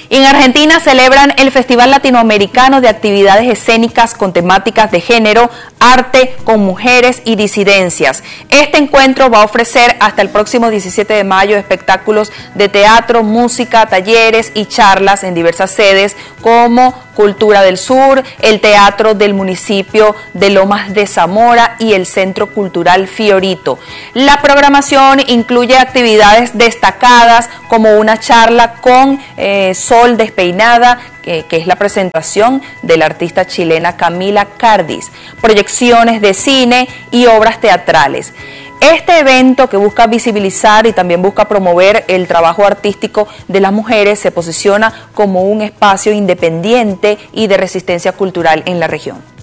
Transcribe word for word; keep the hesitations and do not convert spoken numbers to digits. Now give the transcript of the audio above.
En Argentina celebran el Festival Latinoamericano de Actividades Escénicas con temáticas de género, arte con mujeres y disidencias. Este encuentro va a ofrecer hasta el próximo diecisiete de mayo espectáculos de teatro, música, talleres y charlas en diversas sedes como Cultura del Sur, el Teatro del Municipio de Lomas de Zamora y el Centro Cultural Fiorito. La programación incluye actividades destacadas como una charla con eh, Sol Despeinada, que, que es la presentación de la artista chilena Camila Cardis, proyecciones de cine y obras teatrales. Este evento, que busca visibilizar y también busca promover el trabajo artístico de las mujeres, se posiciona como un espacio independiente y de resistencia cultural en la región.